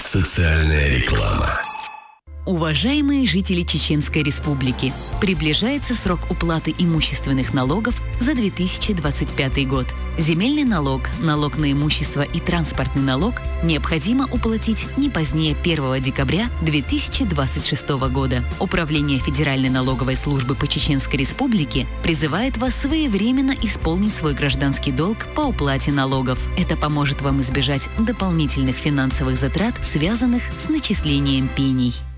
Социальная реклама. Уважаемые жители Чеченской Республики, приближается срок уплаты имущественных налогов за 2025 год. Земельный налог, налог на имущество и транспортный налог необходимо уплатить не позднее 1 декабря 2026 года. Управление Федеральной налоговой службы по Чеченской Республике призывает вас своевременно исполнить свой гражданский долг по уплате налогов. Это поможет вам избежать дополнительных финансовых затрат, связанных с начислением пений.